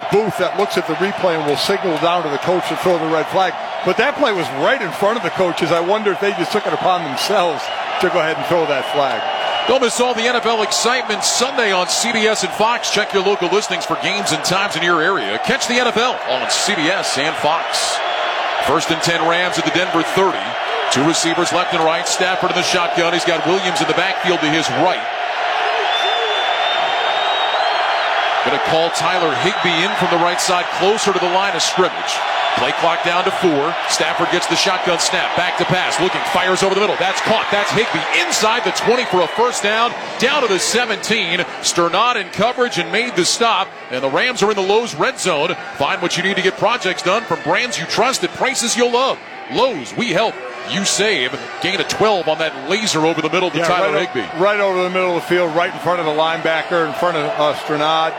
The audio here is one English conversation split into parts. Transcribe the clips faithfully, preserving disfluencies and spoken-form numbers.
booth that looks at the replay and will signal down to the coach to throw the red flag. But that play was right in front of the coaches. I wonder if they just took it upon themselves to go ahead and throw that flag. Don't miss all the N F L excitement Sunday on C B S and Fox. Check your local listings for games and times in your area. Catch the N F L on C B S and Fox. First and ten Rams at the Denver thirty. Two receivers left and right. Stafford in the shotgun. He's got Williams in the backfield to his right. Going to call Tyler Higbee in from the right side, closer to the line of scrimmage. Play clock down to four. Stafford gets the shotgun snap. Back to pass. Looking. Fires over the middle. That's caught. That's Higbee inside the twenty for a first down. Down to the seventeen. Sternad in coverage and made the stop. And the Rams are in the Lowe's red zone. Find what you need to get projects done from brands you trust at prices you'll love. Lowe's, we help. You save. Gain of twelve on that laser over the middle to yeah, Tyler right Higbee. O- right over the middle of the field, right in front of the linebacker, in front of uh, Sternad.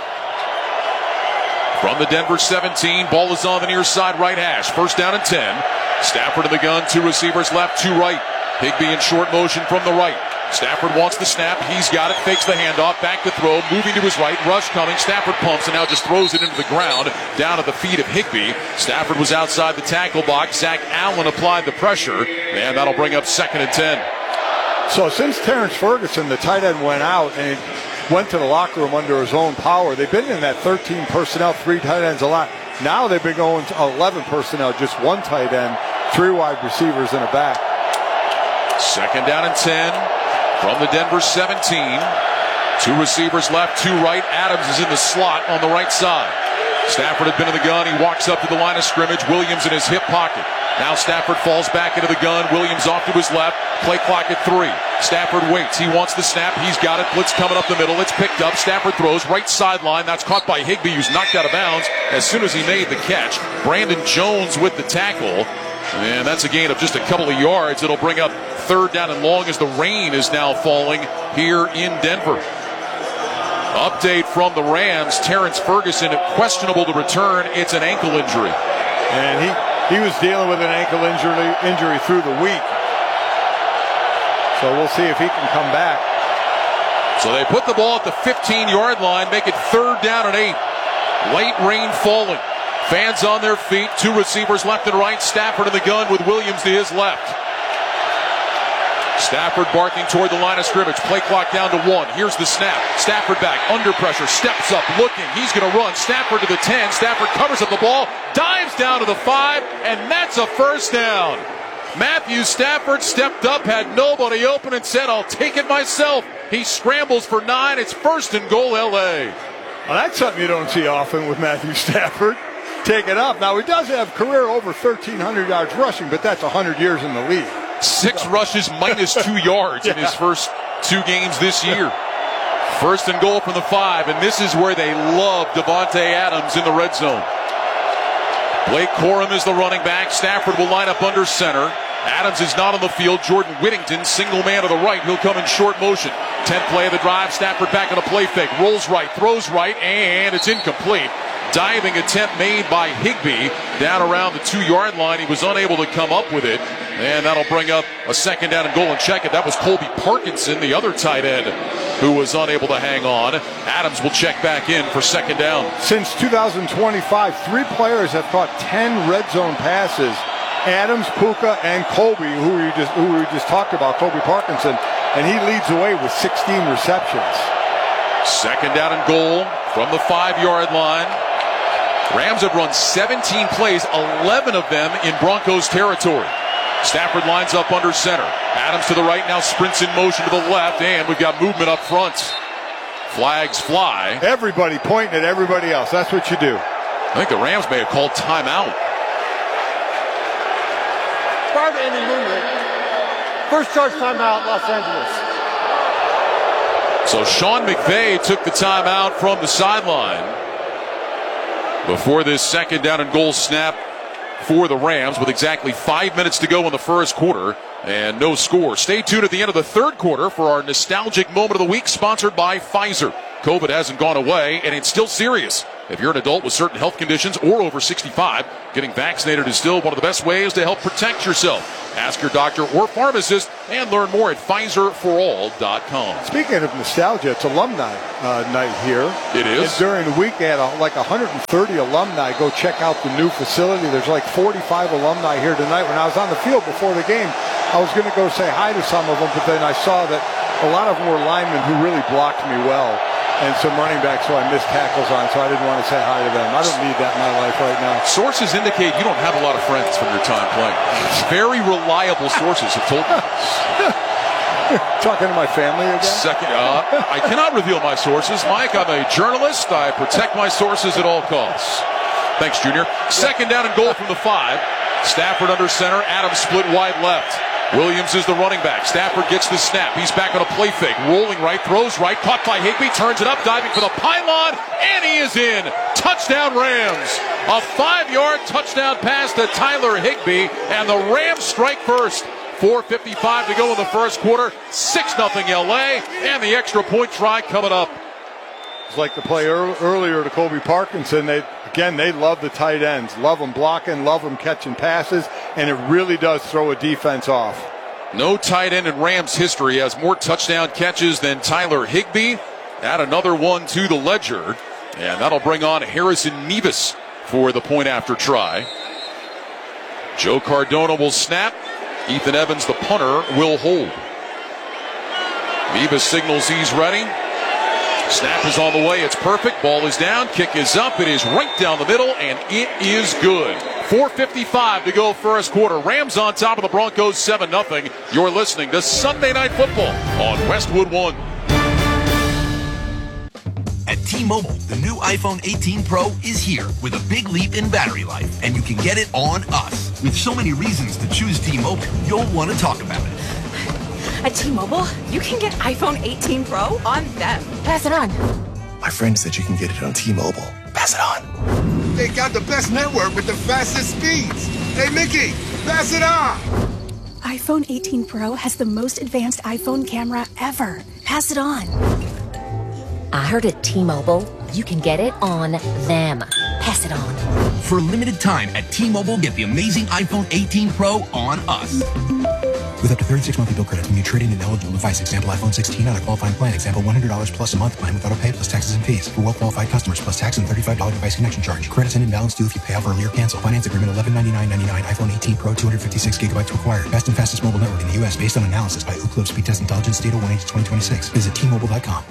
From the Denver seventeen, ball is on the near side right hash. First down and ten. Stafford in the gun, two receivers left, two right. Higbee in short motion from the right. Stafford wants the snap. He's got it, fakes the handoff, back to throw, moving to his right. Rush coming. Stafford pumps and now just throws it into the ground, down at the feet of Higbee. Stafford was outside the tackle box. Zach Allen applied the pressure, and that'll bring up second and ten. So since Terrence Ferguson, the tight end, went out and went to the locker room under his own power, they've been in that thirteen personnel, three tight ends a lot. Now they've been going to eleven personnel, just one tight end, three wide receivers and a back. Second down and ten from the Denver seventeen. Two receivers left, two right. Adams is in the slot on the right side. Stafford had been in the gun. He walks up to the line of scrimmage. Williams in his hip pocket. Now Stafford falls back into the gun. Williams off to his left. Play clock at three. Stafford waits. He wants the snap. He's got it. Blitz coming up the middle. It's picked up. Stafford throws right sideline. That's caught by Higbee, who's knocked out of bounds as soon as he made the catch. Brandon Jones with the tackle. And that's a gain of just a couple of yards. It'll bring up third down and long as the rain is now falling here in Denver. Update from the Rams. Terrence Ferguson questionable to return. It's an ankle injury. And he, he was dealing with an ankle injury, injury through the week. So we'll see if he can come back. So they put the ball at the fifteen-yard line, make it third down and eight. Late rain falling. Fans on their feet. Two receivers left and right. Stafford in the gun with Williams to his left. Stafford barking toward the line of scrimmage. Play clock down to one. Here's the snap. Stafford back, under pressure, steps up, looking. He's going to run. Stafford to the ten. Stafford covers up the ball, dives down to the five, and that's a first down. Matthew Stafford stepped up, had nobody open, and said, I'll take it myself. He scrambles for nine. It's first and goal, L A. Well, that's something you don't see often with Matthew Stafford. Take it up. Now, he does have career over thirteen hundred yards rushing, but that's one hundred years in the league. Six rushes minus two yards yeah. in his first two games this year. First and goal from the five, and this is where they love Davante Adams in the red zone. Blake Corum is the running back. Stafford will line up under center. Adams is not on the field. Jordan Whittington, single man to the right. He'll come in short motion. tenth play of the drive. Stafford back on a play fake. Rolls right, throws right, and it's incomplete. Diving attempt made by Higbee down around the two-yard line. He was unable to come up with it, and that'll bring up a second down and goal and check it. That was Colby Parkinson, the other tight end, who was unable to hang on. Adams will check back in for second down. Since two thousand twenty-five, three players have caught ten red zone passes. Adams, Puka, and Colby, who we just who we just talked about, Colby Parkinson, and he leads the way with sixteen receptions. Second down and goal from the five-yard line. Rams have run seventeen plays, eleven of them in Broncos territory. Stafford lines up under center. Adams to the right, now sprints in motion to the left, and we've got movement up front. Flags fly. Everybody pointing at everybody else. That's what you do. I think the Rams may have called timeout. Prior to ending movement, first charge timeout, Los Angeles. So Sean McVay took the timeout from the sideline before this second down and goal snap for the Rams with exactly five minutes to go in the first quarter and no score. Stay tuned at the end of the third quarter for our nostalgic moment of the week, sponsored by Pfizer. COVID hasn't gone away, and it's still serious. If you're an adult with certain health conditions or over sixty-five, getting vaccinated is still one of the best ways to help protect yourself. Ask your doctor or pharmacist and learn more at Pfizer for all dot com. Speaking of nostalgia, it's alumni uh, night here. It is. And during the week, they had a, like one hundred thirty alumni go check out the new facility. There's like forty-five alumni here tonight. When I was on the field before the game, I was going to go say hi to some of them, but then I saw that a lot of them were linemen who really blocked me well, and some running backs who I missed tackles on, so I didn't want to say hi to them. I don't need that in my life right now. Sources indicate you don't have a lot of friends from your time playing. Very reliable sources have told me this. Talking to my family again? Second, uh, I cannot reveal my sources. Mike, I'm a journalist. I protect my sources at all costs. Thanks, Junior. Second down and goal from the five. Stafford under center. Adams split wide left. Williams is the running back. Stafford gets the snap. He's back on a play fake. Rolling right, throws right. Caught by Higbee. Turns it up, diving for the pylon. And he is in. Touchdown Rams. A five-yard touchdown pass to Tyler Higbee. And the Rams strike first. four fifty-five to go in the first quarter. six nothing L A. And the extra point try coming up. It's like the play er- earlier to Kobe Parkinson. They, again, they love the tight ends. Love them blocking, love them catching passes, and it really does throw a defense off. No tight end in Rams history has more touchdown catches than Tyler Higbee. Add another one to the ledger, and that'll bring on Harrison Nevis for the point after try. Joe Cardona will snap. Ethan Evans, the punter, will hold. Nevis signals he's ready. Snap is on the way. It's perfect. Ball is down. Kick is up. It is right down the middle, and it is good. four fifty-five to go first quarter. Rams on top of the Broncos seven nothing. You're listening to Sunday Night Football on Westwood One. At T-Mobile, the new iPhone eighteen Pro is here with a big leap in battery life, and you can get it on us. With so many reasons to choose T-Mobile, you'll want to talk about it. At T-Mobile, you can get iPhone eighteen Pro on them. Pass it on. My friend said you can get it on T-Mobile. Pass it on. They got the best network with the fastest speeds. Hey, Mickey, pass it on. iPhone eighteen Pro has the most advanced iPhone camera ever. Pass it on. I heard at T-Mobile, you can get it on them. Pass it on. For a limited time at T-Mobile, get the amazing iPhone eighteen Pro on us. With up to thirty-six monthly bill credits when you trade in an eligible device. Example, iPhone sixteen on a qualifying plan. Example, one hundred dollars plus a month plan with auto pay plus taxes and fees. For well-qualified customers, plus tax and thirty-five dollars device connection charge. Credits and imbalance due if you pay off early or cancel. Finance agreement eleven ninety-nine ninety-nine. iPhone eighteen Pro, two hundred fifty-six gigabytes required. Best and fastest mobile network in the U S based on analysis by Ookla Speed Test Intelligence Data one eight twenty twenty-six. Visit T Mobile dot com.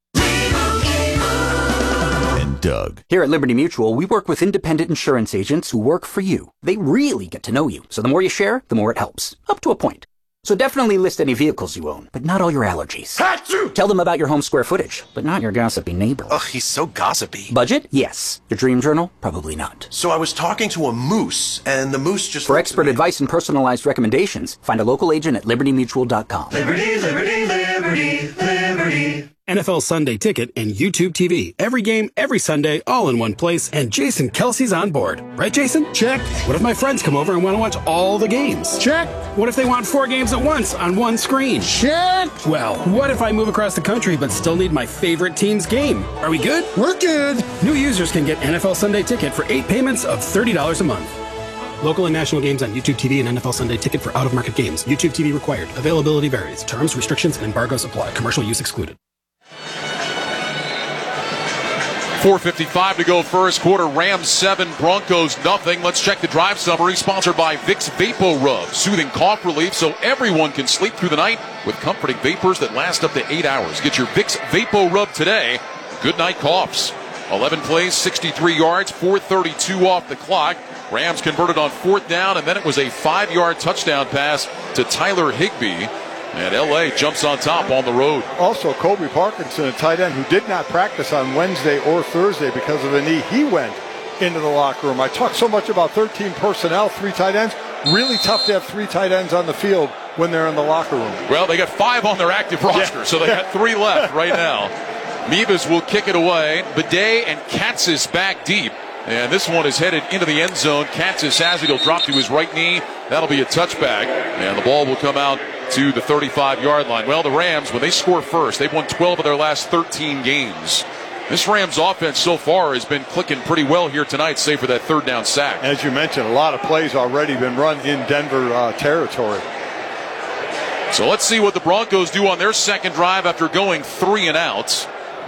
Doug. Here at Liberty Mutual, we work with independent insurance agents who work for you. They really get to know you, so the more you share, the more it helps. Up to a point. So definitely list any vehicles you own, but not all your allergies. Achoo! Tell them about your home square footage, but not your gossipy neighbor. Ugh, he's so gossipy. Budget? Yes. Your dream journal? Probably not. So I was talking to a moose, and the moose just... For expert advice and personalized recommendations, find a local agent at liberty mutual dot com. Liberty, liberty, liberty, liberty. N F L Sunday Ticket and YouTube T V. Every game, every Sunday, all in one place, and Jason Kelsey's on board. Right, Jason? Check. What if my friends come over and want to watch all the games? Check. What if they want four games at once on one screen? Check. Well, what if I move across the country but still need my favorite team's game? Are we good? We're good. New users can get N F L Sunday Ticket for eight payments of thirty dollars a month. Local and national games on YouTube T V and N F L Sunday Ticket for out-of-market games. YouTube T V required. Availability varies. Terms, restrictions, and embargoes apply. Commercial use excluded. four fifty-five to go first quarter. Rams seven, Broncos nothing. Let's check the drive summary, sponsored by Vicks Vapo Rub. Soothing cough relief so everyone can sleep through the night with comforting vapors that last up to eight hours. Get your Vicks Vapo Rub today. Good night coughs. eleven plays, sixty-three yards, four thirty-two off the clock. Rams converted on fourth down, and then it was a five-yard touchdown pass to Tyler Higbee. And L A jumps on top on the road. Also, Kobe Parkinson, a tight end who did not practice on Wednesday or Thursday because of a knee. He went into the locker room. I talked so much about thirteen personnel, three tight ends. Really tough to have three tight ends on the field when they're in the locker room. Well, they got five on their active roster, yeah. So they got three left right now. Mevis will kick it away. Bidet and Katzis back deep. And this one is headed into the end zone. Katzis has it. He'll drop to his right knee. That'll be a touchback. And the ball will come out to the thirty-five-yard line. Well, the Rams, when they score first, they've won twelve of their last thirteen games. This Rams offense so far has been clicking pretty well here tonight, save for that third down sack. As you mentioned, a lot of plays already been run in Denver uh, territory. So let's see what the Broncos do on their second drive after going three and out.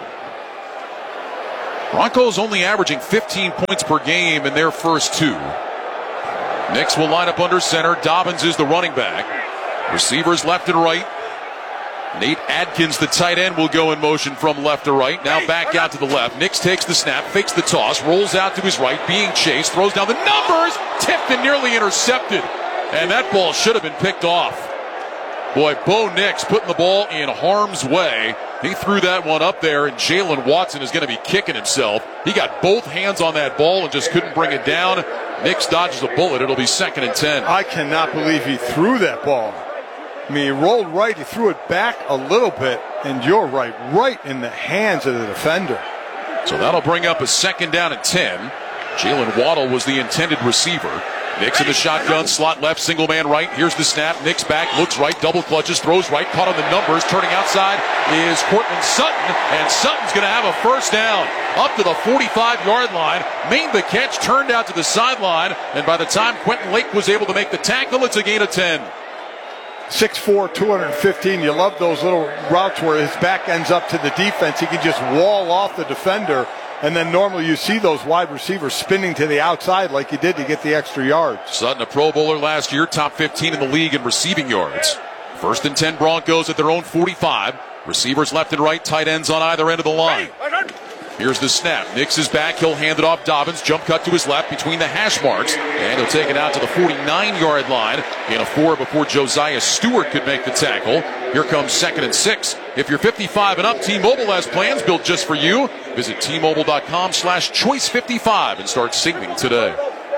Broncos only averaging fifteen points per game in their first two. Nix will line up under center. Dobbins is the running back. Receivers left and right. Nate Adkins, the tight end, will go in motion from left to right. Now back out to the left. Nix takes the snap, fakes the toss, rolls out to his right, being chased, throws down the numbers, tipped and nearly intercepted. And that ball should have been picked off. Boy, Bo Nix putting the ball in harm's way. He threw that one up there, and Jalen Watson is going to be kicking himself. He got both hands on that ball and just couldn't bring it down. Nix dodges a bullet. It'll be second and ten. I cannot believe he threw that ball. I mean, he rolled right, he threw it back a little bit, and you're right, right in the hands of the defender. So that'll bring up a second down and ten. Jalen Waddle was the intended receiver. Nix in the shotgun, slot left, single man right. Here's the snap. Nix back, looks right, double clutches, throws right, caught on the numbers. Turning outside is Courtland Sutton, and Sutton's going to have a first down up to the forty-five-yard line. Made the catch, turned out to the sideline, and by the time Quentin Lake was able to make the tackle, it's a gain of ten. six four, two fifteen. You love those little routes where his back ends up to the defense. He can just wall off the defender. And then normally you see those wide receivers spinning to the outside like he did to get the extra yards. Sutton, a Pro Bowler last year, top fifteen in the league in receiving yards. First and ten Broncos at their own forty-five. Receivers left and right, tight ends on either end of the line. Here's the snap. Nix is back. He'll hand it off Dobbins. Jump cut to his left between the hash marks. And he'll take it out to the forty-nine-yard line in a four before Josiah Stewart could make the tackle. Here comes second and six. If you're fifty-five and up, T-Mobile has plans built just for you. Visit T-Mobile.com slash choice 55 and start saving today.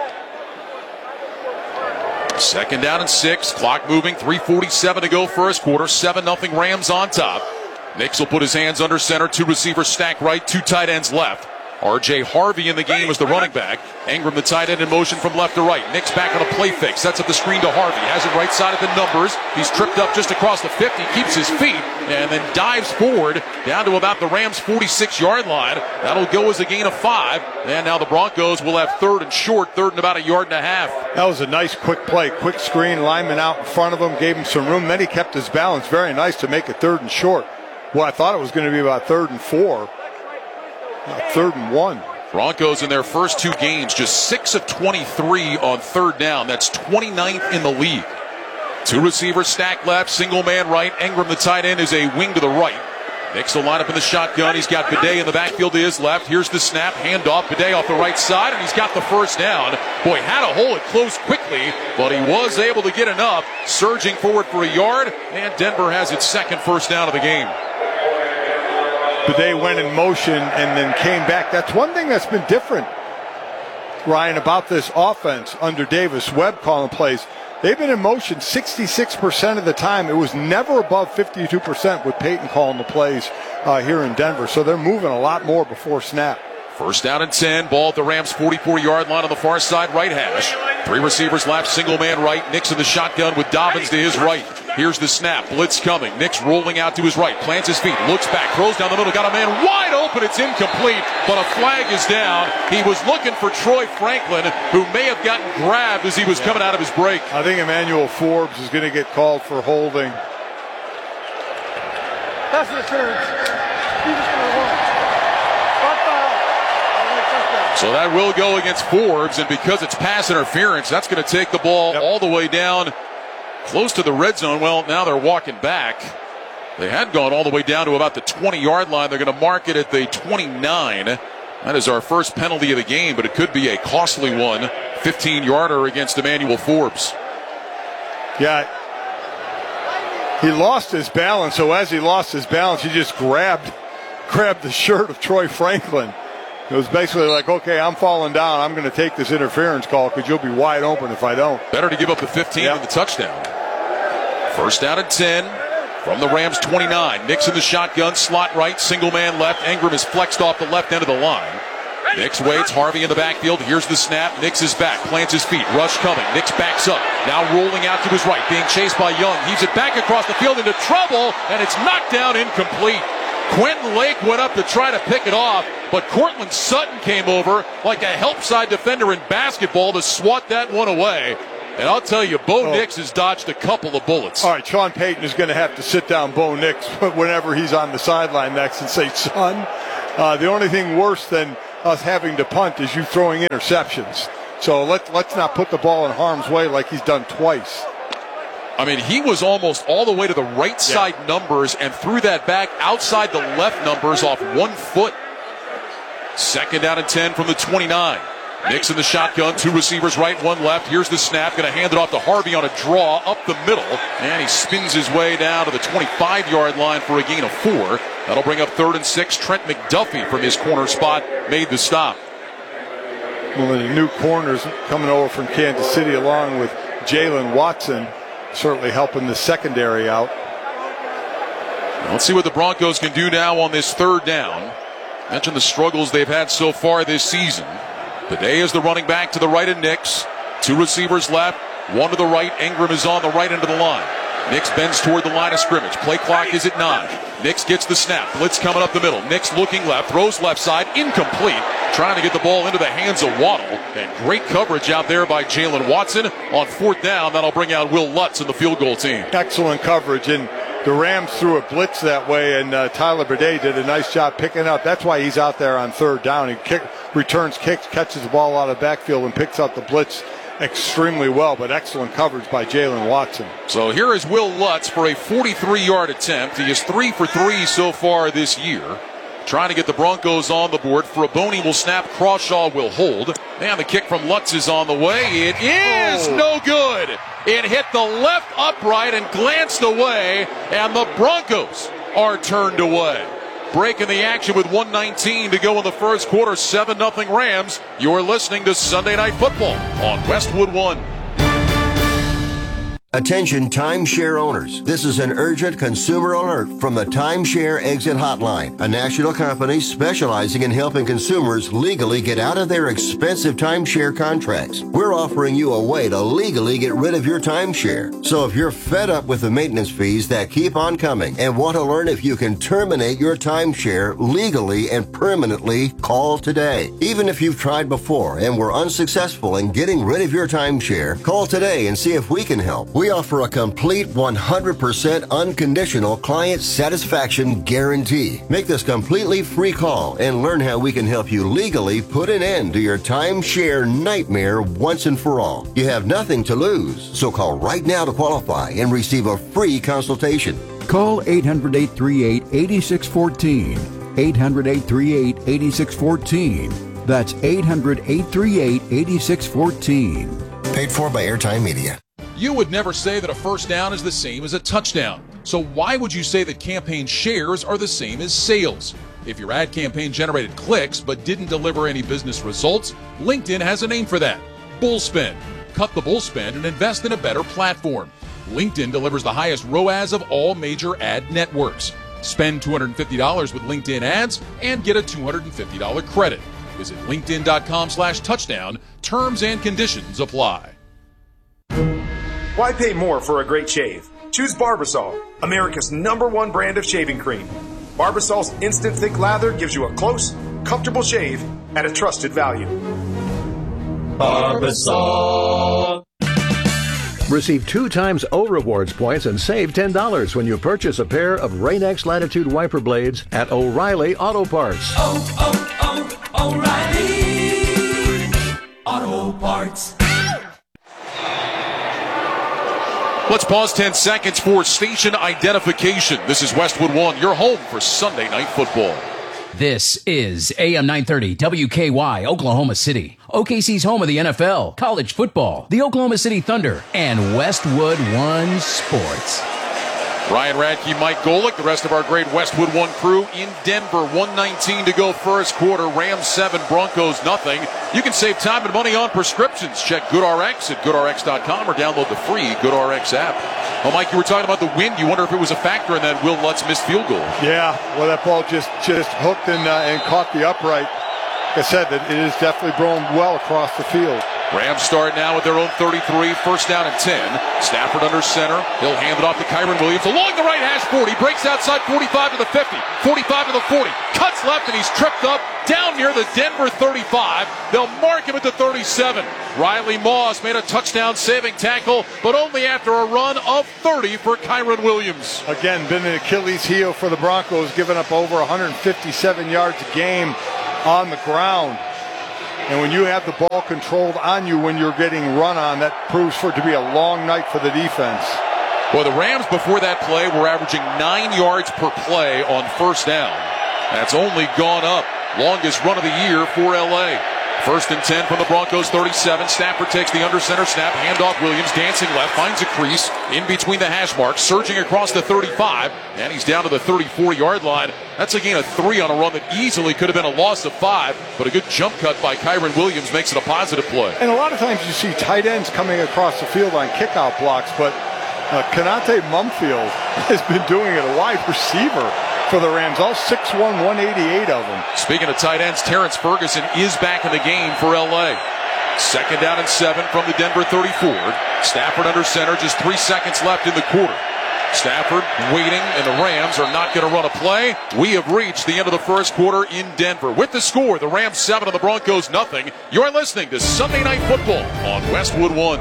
Second down and six. Clock moving. three forty-seven to go first quarter. seven nothing Rams on top. Nix will put his hands under center. Two receivers stack right. Two tight ends left. R J Harvey in the game as the running back. Ingram, the tight end, in motion from left to right. Nix back on a play fake. Sets up the screen to Harvey. Has it right side of the numbers. He's tripped up just across the fifty. Keeps his feet and then dives forward down to about the Rams' forty-six-yard line. That'll go as a gain of five. And now the Broncos will have third and short. Third and about a yard and a half. That was a nice quick play. Quick screen. Lineman out in front of him. Gave him some room. Then he kept his balance. Very nice to make it third and short. Well, I thought it was going to be about third and four. About third and one. Broncos in their first two games, just six of twenty-three on third down. That's twenty-ninth in the league. Two receivers stacked left, single man right. Ingram, the tight end, is a wing to the right. Nix will line up in the shotgun. He's got Bidet in the backfield to his left. Here's the snap, handoff. Bidet off the right side, and he's got the first down. Boy, had to hold it close quickly, but he was able to get enough. Surging forward for a yard, and Denver has its second first down of the game. Bidet went in motion and then came back. That's one thing that's been different, Ryan, about this offense under Davis Webb calling plays. They've been in motion sixty-six percent of the time. It was never above fifty-two percent with Peyton calling the plays uh, here in Denver. So they're moving a lot more before snap. First down and ten. Ball at the Rams' forty-four-yard line on the far side right hash. Three receivers left, single man right. Nix in the shotgun with Dobbins to his right. Here's the snap. Blitz coming. Nix rolling out to his right. Plants his feet. Looks back. Throws down the middle. Got a man wide open. It's incomplete, but a flag is down. He was looking for Troy Franklin, who may have gotten grabbed as he was coming out of his break. I think Emmanuel Forbes is going to get called for holding. That's interference. He's just going to run. So that will go against Forbes, and because it's pass interference, that's going to take the ball yep. all the way down close to the red zone. Well, now they're walking back. They had gone all the way down to about the twenty-yard line. They're going to mark it at the twenty-nine. That is our first penalty of the game, but it could be a costly one. fifteen-yarder against Emmanuel Forbes. Yeah. He lost his balance, so as he lost his balance, he just grabbed, grabbed the shirt of Troy Franklin. It was basically like, okay, I'm falling down. I'm going to take this interference call because you'll be wide open if I don't. Better to give up the fifteen yep. and the touchdown. First down and ten from the Rams' twenty-nine. Nix in the shotgun, slot right, single man left. Ingram is flexed off the left end of the line. Nix waits, Harvey in the backfield. Here's the snap. Nix is back, plants his feet. Rush coming. Nix backs up. Now rolling out to his right, being chased by Young. Heaves it back across the field into trouble, and it's knocked down incomplete. Quentin Lake went up to try to pick it off, but Cortland Sutton came over like a help side defender in basketball to swat that one away. And I'll tell you, Bo oh. Nix has dodged a couple of bullets. All right, Sean Payton is going to have to sit down Bo Nix whenever he's on the sideline next and say, son, uh, the only thing worse than us having to punt is you throwing interceptions. So let, let's not put the ball in harm's way like he's done twice. I mean, he was almost all the way to the right side yeah. numbers and threw that back outside the left numbers off one foot. Second down and ten from the twenty-nine. Nix in the shotgun, two receivers right, one left. Here's the snap, going to hand it off to Harvey on a draw up the middle. And he spins his way down to the twenty-five-yard line for a gain of four. That'll bring up third and six. Trent McDuffie from his corner spot made the stop. One of the new corners coming over from Kansas City along with Jalen Watson, certainly helping the secondary out. Let's see what the Broncos can do now on this third down. Mentioned the struggles they've had so far this season. Today is the running back to the right of Nix. Two receivers left, one to the right. Ingram is on the right end of the line. Nix bends toward the line of scrimmage. Play clock is at nine. Nix gets the snap. Blitz coming up the middle. Nix looking left, throws left side, incomplete. Trying to get the ball into the hands of Waddle. And great coverage out there by Jalen Watson. On fourth down, that'll bring out Will Lutz and the field goal team. Excellent coverage, and the Rams threw a blitz that way, and uh, Tyler Bidet did a nice job picking up. That's why he's out there on third down. He kick, returns kicks, catches the ball out of the backfield, and picks up the blitz extremely well, but excellent coverage by Jalen Watson. So here is Will Lutz for a forty-three-yard attempt. He is three for three so far this year. Trying to get the Broncos on the board. Fraboni will snap. Crawshaw will hold. And the kick from Lutz is on the way. It is oh. no good. It hit the left upright and glanced away, and the Broncos are turned away. Breaking the action with one nineteen to go in the first quarter, seven nothing Rams. You're listening to Sunday Night Football on Westwood One. Attention timeshare owners. This is an urgent consumer alert from the Timeshare Exit Hotline, a national company specializing in helping consumers legally get out of their expensive timeshare contracts. We're offering you a way to legally get rid of your timeshare. So if you're fed up with the maintenance fees that keep on coming and want to learn if you can terminate your timeshare legally and permanently, call today. Even if you've tried before and were unsuccessful in getting rid of your timeshare, call today and see if we can help. We offer a complete one hundred percent unconditional client satisfaction guarantee. Make this completely free call and learn how we can help you legally put an end to your timeshare nightmare once and for all. You have nothing to lose, so call right now to qualify and receive a free consultation. Call eight hundred, eight three eight, eight six one four. eight hundred, eight three eight, eight six one four. That's eight hundred, eight three eight, eight six one four. Paid for by Airtime Media. You would never say that a first down is the same as a touchdown. So why would you say that campaign shares are the same as sales? If your ad campaign generated clicks but didn't deliver any business results, LinkedIn has a name for that. Bullspend. Cut the bullspend and invest in a better platform. LinkedIn delivers the highest R O A S of all major ad networks. Spend two hundred fifty dollars with LinkedIn ads and get a two hundred fifty dollars credit. Visit linkedin.com slash touchdown. Terms and conditions apply. Why pay more for a great shave? Choose Barbasol, America's number one brand of shaving cream. Barbasol's instant thick lather gives you a close, comfortable shave at a trusted value. Barbasol. Receive two times O Rewards points and save ten dollars when you purchase a pair of Rain-X Latitude wiper blades at O'Reilly Auto Parts. Oh, oh, oh, O'Reilly Auto Parts. Let's pause ten seconds for station identification. This is Westwood One, your home for Sunday Night Football. This is A M nine thirty W K Y, Oklahoma City. O K C's home of the N F L, college football, the Oklahoma City Thunder, and Westwood One Sports. Ryan Radke, Mike Golick, the rest of our great Westwood One crew in Denver. one nineteen to go first quarter. Rams seven, Broncos nothing. You can save time and money on prescriptions. Check GoodRx at good R X dot com or download the free GoodRx app. Well, Mike, you were talking about the wind. You wonder if it was a factor in that Will Lutz missed field goal. Yeah, well, that ball just, just hooked and, uh, and caught the upright. Like I said, that it is definitely blown well across the field. Rams start now with their own thirty-three, first down and ten. Stafford under center. He'll hand it off to Kyren Williams along the right hash forty. Breaks outside forty-five to the fifty, forty-five to the forty. Cuts left and he's tripped up down near the Denver thirty-five. They'll mark him at the thirty-seven. Riley Moss made a touchdown saving tackle, but only after a run of thirty for Kyren Williams. Again, been an Achilles heel for the Broncos, giving up over one hundred fifty-seven yards a game on the ground. And when you have the ball controlled on you when you're getting run on, that proves for it to be a long night for the defense. Well, the Rams before that play were averaging nine yards per play on first down. That's only gone up. Longest run of the year for L A. First and ten from the Broncos thirty-seven. Stafford takes the under center snap. Handoff Williams, dancing left, finds a crease in between the hash marks, surging across the thirty-five, and he's down to the thirty-four yard line. That's a gain of three on a run that easily could have been a loss of five, but a good jump cut by Kyren Williams makes it a positive play. And a lot of times you see tight ends coming across the field on kickout blocks, but uh, Konate Mumfield has been doing it, a wide receiver for the Rams, all six one, one eighty-eight of them. Speaking of tight ends, Terrence Ferguson is back in the game for L A. Second down and seven from the Denver thirty-four. Stafford under center, just three seconds left in the quarter. Stafford waiting, and the Rams are not going to run a play. We have reached the end of the first quarter in Denver. With the score, the Rams seven and the Broncos nothing. You're listening to Sunday Night Football on Westwood One.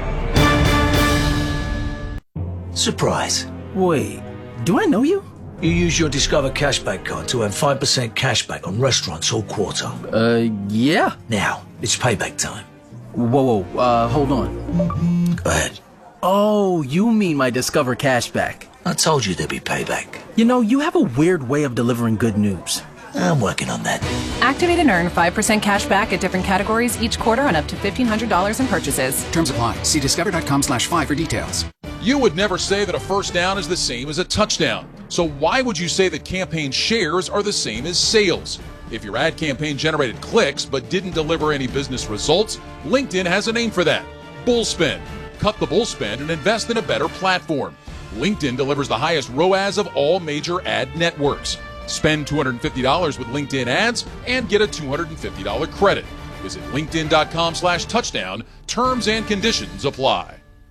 Surprise. Wait, do I know you? You use your Discover Cashback card to earn five percent cashback on restaurants all quarter. Uh, yeah. Now, it's payback time. Whoa, whoa, uh, hold on. Go ahead. Oh, you mean my Discover Cashback. I told you there'd be payback. You know, you have a weird way of delivering good news. I'm working on that. Activate and earn five percent cash back at different categories each quarter on up to fifteen hundred dollars in purchases. Terms apply. See discover.com slash five for details. You would never say that a first down is the same as a touchdown. So why would you say that campaign shares are the same as sales? If your ad campaign generated clicks but didn't deliver any business results, LinkedIn has a name for that. Bullspend. Cut the bullspend and invest in a better platform. LinkedIn delivers the highest R O A S of all major ad networks. Spend two hundred fifty dollars with LinkedIn ads and get a two hundred fifty dollars credit. Visit linkedin.com slash touchdown. Terms and conditions apply.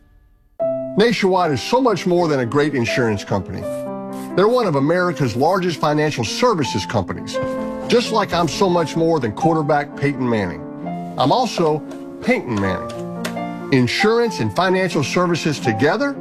Nationwide is so much more than a great insurance company. They're one of America's largest financial services companies, just like I'm so much more than quarterback Peyton Manning. I'm also Peyton Manning. Insurance and financial services together,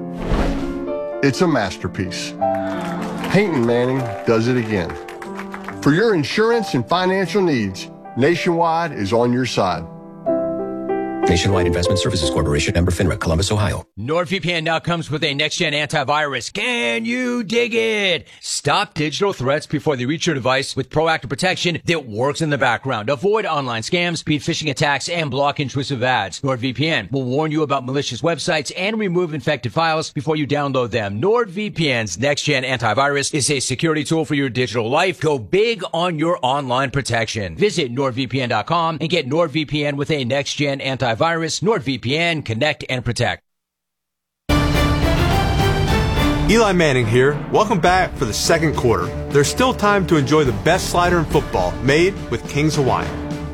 it's a masterpiece. Peyton Manning does it again. For your insurance and financial needs, Nationwide is on your side. Nationwide Investment Services Corporation, member FINRA, Columbus, Ohio. NordVPN now comes with a next-gen antivirus. Can you dig it? Stop digital threats before they reach your device with proactive protection that works in the background. Avoid online scams, beat phishing attacks, and block intrusive ads. NordVPN will warn you about malicious websites and remove infected files before you download them. NordVPN's next-gen antivirus is a security tool for your digital life. Go big on your online protection. Visit NordVPN dot com and get NordVPN with a next-gen antivirus. Virus, NordVPN, connect and protect. Eli Manning here. Welcome back for the second quarter. There's still time to enjoy the best slider in football, made with King's Hawaiian.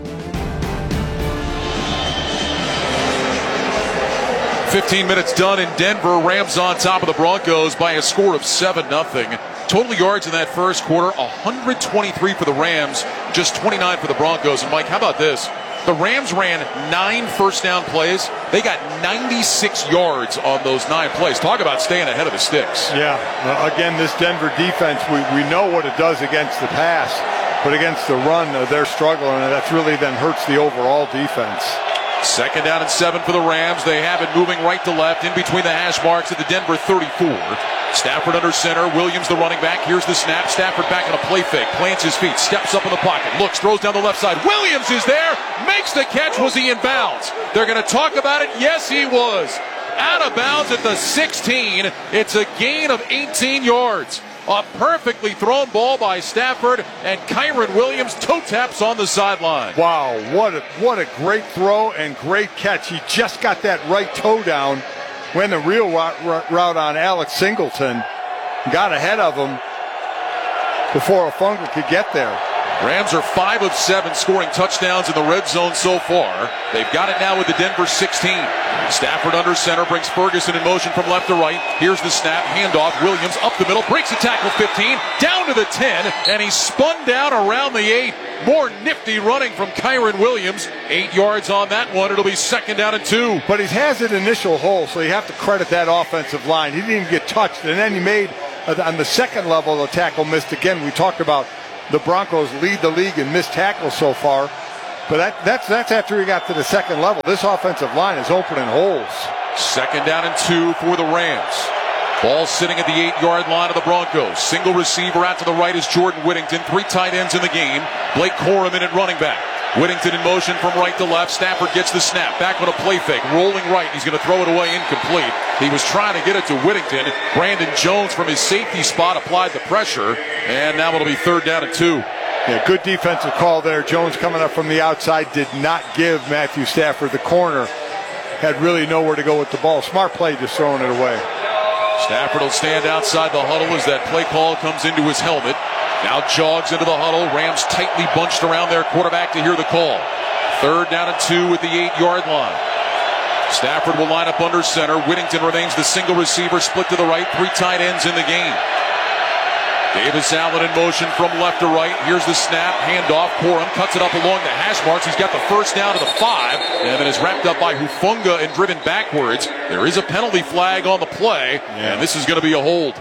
fifteen minutes done in Denver. Rams on top of the Broncos by a score of seven nothing. Total yards in that first quarter, one hundred twenty-three for the Rams, just twenty-nine for the Broncos. And Mike, how about this? The Rams ran nine first down plays. They got ninety-six yards on those nine plays. Talk about staying ahead of the sticks. Yeah, uh, again, this Denver defense, we, we know what it does against the pass, but against the run, uh, they're struggling, and that's really then hurts the overall defense. Second down and seven for the Rams. They have it moving right to left in between the hash marks at the Denver thirty-four. Stafford under center. Williams the running back. Here's the snap. Stafford back on a play fake. Plants his feet. Steps up in the pocket. Looks. Throws down the left side. Williams is there. Makes the catch. Was he in bounds? They're going to talk about it. Yes, he was. Out of bounds at the sixteen. It's a gain of eighteen yards. A perfectly thrown ball by Stafford, and Kyren Williams toe taps on the sideline. Wow, what a, what a great throw and great catch. He just got that right toe down when the real route, route on Alex Singleton got ahead of him before Ofunga could get there. Rams are five of seven scoring touchdowns in the red zone so far. They've got it now with the Denver sixteen. Stafford under center, brings Ferguson in motion from left to right. Here's the snap, handoff, Williams up the middle, breaks a tackle fifteen, down to the ten, and he's spun down around the eight. More nifty running from Kyren Williams. Eight yards on that one. It'll be second down and two. But he has an initial hole, so you have to credit that offensive line. He didn't even get touched, and then he made, uh, on the second level, the tackle missed again. We talked about the Broncos lead the league in missed tackles so far. But that, that's that's after he got to the second level. This offensive line is opening holes. Second down and two for the Rams. Ball sitting at the eight-yard line of the Broncos. Single receiver out to the right is Jordan Whittington. Three tight ends in the game. Blake Corum in at running back. Whittington in motion from right to left. Stafford gets the snap. Back on a play fake. Rolling right. He's going to throw it away incomplete. He was trying to get it to Whittington. Brandon Jones from his safety spot applied the pressure. And now it'll be third down and two. Yeah, good defensive call there. Jones coming up from the outside did not give Matthew Stafford the corner. Had really nowhere to go with the ball. Smart play, just throwing it away. Stafford will stand outside the huddle as that play call comes into his helmet. Now jogs into the huddle. Rams tightly bunched around their quarterback to hear the call. Third down and two at the eight-yard line. Stafford will line up under center. Whittington remains the single receiver, split to the right. Three tight ends in the game. Davis Allen in motion from left to right. Here's the snap, handoff. Corum cuts it up along the hash marks. He's got the first down to the five, and then is wrapped up by Hufanga and driven backwards. There is a penalty flag on the play, yeah. And this is going to be a hold.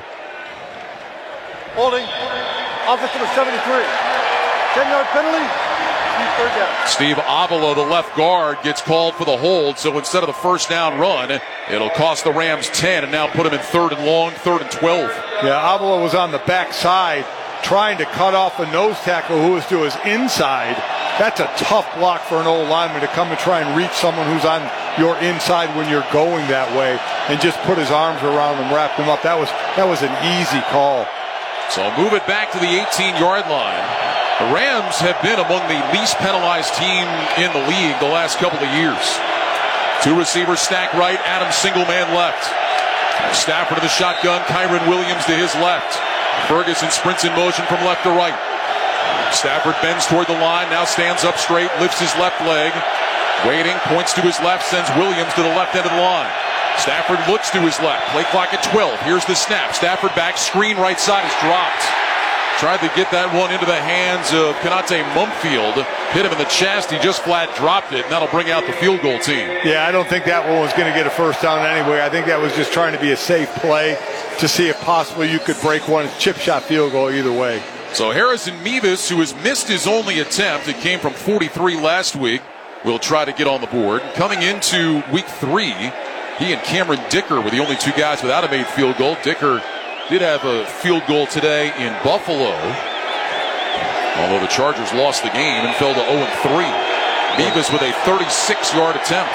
Holding. Offense number seventy-three. ten-yard penalty. Third down. Steve Avila, the left guard, gets called for the hold. So instead of the first down run, it'll cost the Rams ten and now put him in third and long, third and twelve. Yeah, Avila was on the backside trying to cut off a nose tackle who was to his inside. That's a tough block for an old lineman to come and try and reach someone who's on your inside when you're going that way and just put his arms around him, wrap him up. That was that was an easy call. So move it back to the eighteen-yard line. The Rams have been among the least penalized team in the league the last couple of years. Two receivers stack right, Adams single man left. Stafford to the shotgun, Kyren Williams to his left. Ferguson sprints in motion from left to right. Stafford bends toward the line, now stands up straight, lifts his left leg. Waiting, points to his left, sends Williams to the left end of the line. Stafford looks to his left, play clock at twelve. Here's the snap, Stafford back, screen right side is dropped. Tried to get that one into the hands of Konate Mumfield. Hit him in the chest. He just flat dropped it, and that'll bring out the field goal team. Yeah, I don't think that one was going to get a first down anyway. I think that was just trying to be a safe play to see if possibly you could break one chip shot field goal either way. So Harrison Mevis, who has missed his only attempt, it came from forty-three last week, will try to get on the board. Coming into week three, he and Cameron Dicker were the only two guys without a made field goal. Dicker did have a field goal today in Buffalo, although the Chargers lost the game and fell to oh and three. Mevis with a thirty-six-yard attempt.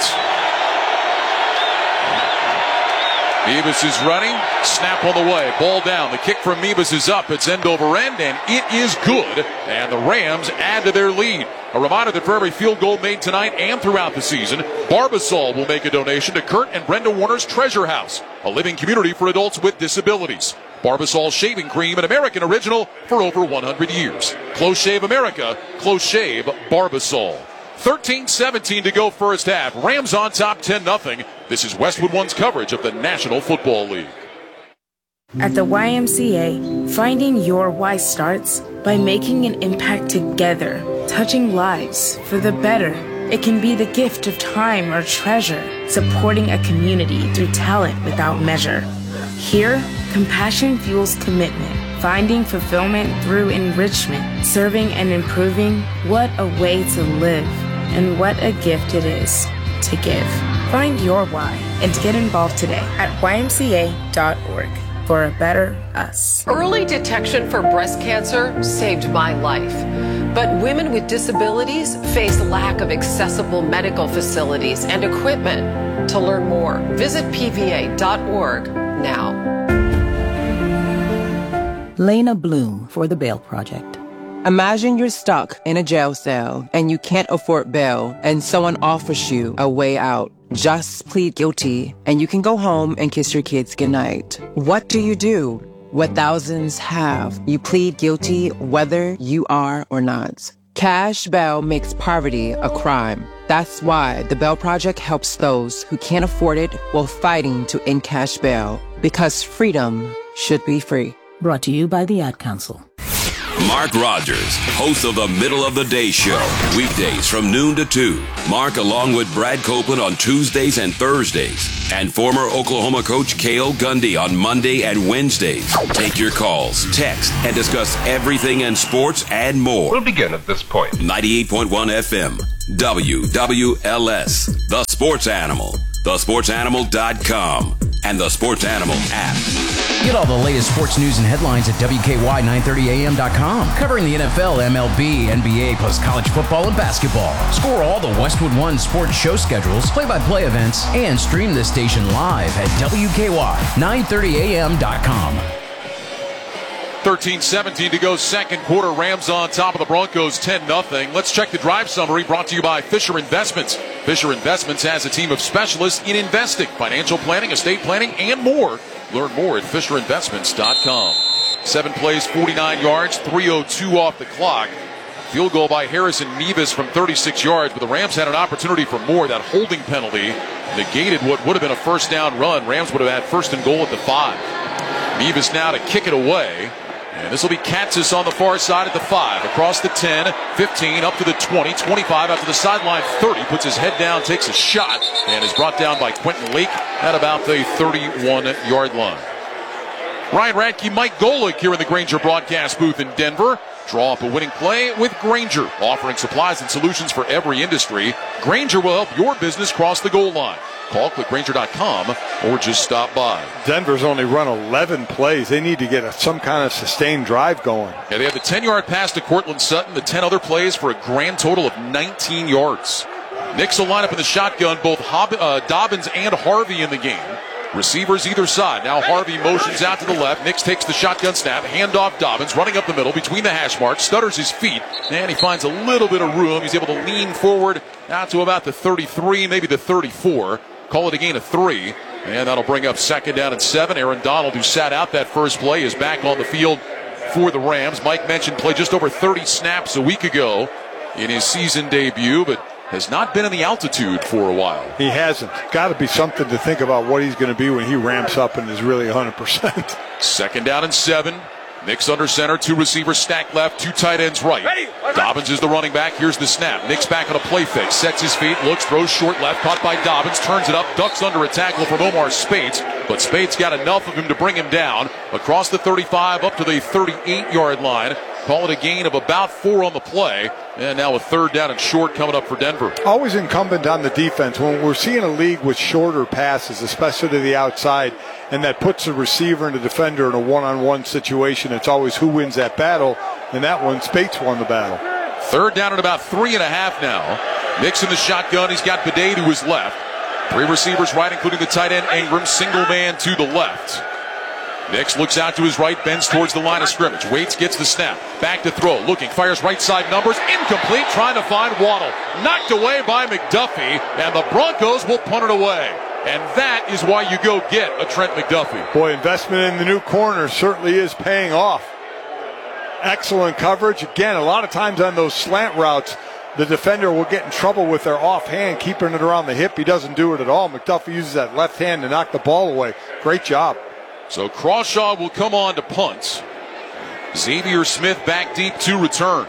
Mevis is running, snap on the way, ball down. The kick from Mevis is up, it's end over end, and it is good, and the Rams add to their lead. A reminder that for every field goal made tonight and throughout the season, Barbasol will make a donation to Kurt and Brenda Warner's Treasure House, a living community for adults with disabilities. Barbasol shaving cream, an American original for over one hundred years. Close Shave America, Close Shave Barbasol. thirteen seventeen to go first half. Rams on top ten nothing. This is Westwood One's coverage of the National Football League. At the Y M C A, finding your why starts by making an impact together, touching lives for the better. It can be the gift of time or treasure, supporting a community through talent without measure. Here, compassion fuels commitment, finding fulfillment through enrichment, serving and improving. What a way to live, and what a gift it is to give. Find your why and get involved today at Y M C A dot org. For a better us. Early detection for breast cancer saved my life. But women with disabilities face lack of accessible medical facilities and equipment. To learn more, visit P V A dot org now. Lena Bloom for the Bail Project. Imagine you're stuck in a jail cell and you can't afford bail and someone offers you a way out. Just plead guilty and you can go home and kiss your kids goodnight. What do you do? what thousands have. You plead guilty whether you are or not. Cash bail makes poverty a crime. That's why the Bail Project helps those who can't afford it while fighting to end cash bail. Because freedom should be free. Brought to you by the Ad Council. Mark Rogers, host of the Middle of the Day Show, weekdays from noon to two. Mark along with Brad Copeland on Tuesdays and Thursdays. And former Oklahoma coach Cale Gundy on Monday and Wednesdays. Take your calls, text, and discuss everything in sports and more. We'll begin at this point. ninety-eight point one F M, W W L S, The Sports Animal, the sports animal dot com, and the Sports Animal app. Get all the latest sports news and headlines at W K Y nine thirty A M dot com. Covering the N F L, M L B, N B A, plus college football and basketball. Score all the Westwood One sports show schedules, play-by-play events, and stream this station live at W K Y nine thirty A M dot com. thirteen seventeen to go, second quarter. Rams on top of the Broncos ten nothing. Let's check the drive summary brought to you by Fisher Investments. Fisher Investments has a team of specialists in investing, financial planning, estate planning, and more. Learn more at fisher investments dot com. Seven plays, forty-nine yards, three oh two off the clock. Field goal by Harrison Mevis from thirty-six yards, but the Rams had an opportunity for more. That holding penalty negated what would have been a first down run. Rams would have had first and goal at the five. Mevis now to kick it away. And this will be Katzis on the far side at the five. Across the ten, fifteen, up to the twenty, twenty-five, out to the sideline, thirty. Puts his head down, takes a shot, and is brought down by Quentin Lake at about the thirty-one-yard line. Ryan Radke, Mike Golick here in the Grainger broadcast booth in Denver. Draw up a winning play with Grainger, offering supplies and solutions for every industry. Grainger will help your business cross the goal line. Call, click Grainger dot com, or just stop by. Denver's only run eleven plays. They need to get a, some kind of sustained drive going. Yeah, they have the ten-yard pass to Cortland Sutton, the ten other plays for a grand total of nineteen yards. Knicks will line up in the shotgun, both Hob- uh, Dobbins and Harvey in the game. Receivers either side. Now Harvey motions out to the left. Nix takes the shotgun snap. Handoff Dobbins, running up the middle between the hash marks. Stutters his feet, and he finds a little bit of room. He's able to lean forward out to about the thirty-three, maybe the thirty-four. Call it a gain of three, and that'll bring up second down and seven. Aaron Donald, who sat out that first play, is back on the field for the Rams. Mike mentioned played just over thirty snaps a week ago in his season debut, but has not been in the altitude for a while. He hasn't. Got to be something to think about what he's going to be when he ramps up and is really one hundred percent. Second down and seven. Nix under center, two receivers stacked left, two tight ends right. Dobbins is the running back. Here's the snap. Nix back on a play fake, sets his feet, looks, throws short left, caught by Dobbins, turns it up, ducks under a tackle from Omar Speights, but Speights got enough of him to bring him down across the thirty-five up to the thirty-eight-yard line. Call it a gain of about four on the play, and now a third down and short coming up for Denver. Always incumbent on the defense. When we're seeing a league with shorter passes, especially to the outside, and that puts the receiver and the defender in a one-on-one situation, it's always who wins that battle, and that one, Speights won the battle. Third down at about three and a half now. Nix in the shotgun. He's got Bedade to his left. Three receivers right, including the tight end Ingram, single man to the left. Nix looks out to his right, bends towards the line of scrimmage. Waits, gets the snap. Back to throw. Looking, fires right side numbers. Incomplete, trying to find Waddle. Knocked away by McDuffie, and the Broncos will punt it away. And that is why you go get a Trent McDuffie. Boy, investment in the new corner certainly is paying off. Excellent coverage. Again, a lot of times on those slant routes, the defender will get in trouble with their offhand, keeping it around the hip. He doesn't do it at all. McDuffie uses that left hand to knock the ball away. Great job. So Crawshaw will come on to punt. Xavier Smith back deep to return.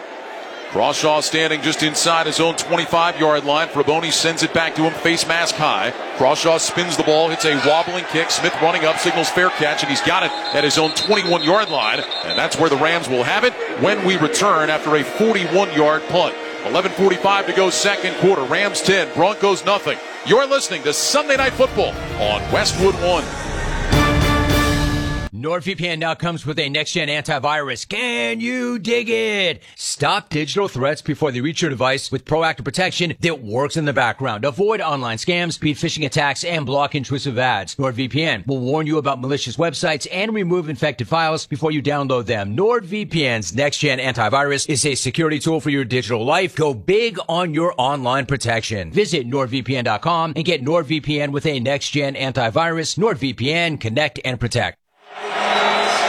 Crawshaw standing just inside his own twenty-five-yard line. Fraboni sends it back to him, face mask high. Crawshaw spins the ball, hits a wobbling kick. Smith running up, signals fair catch, and he's got it at his own twenty-one-yard line. And that's where the Rams will have it when we return after a forty-one-yard punt. eleven forty-five to go, second quarter. Rams ten, Broncos nothing. You're listening to Sunday Night Football on Westwood One. NordVPN now comes with a next-gen antivirus. Can you dig it? Stop digital threats before they reach your device with proactive protection that works in the background. Avoid online scams, speed phishing attacks, and block intrusive ads. NordVPN will warn you about malicious websites and remove infected files before you download them. NordVPN's next-gen antivirus is a security tool for your digital life. Go big on your online protection. Visit nord V P N dot com and get NordVPN with a next-gen antivirus. NordVPN, connect and protect.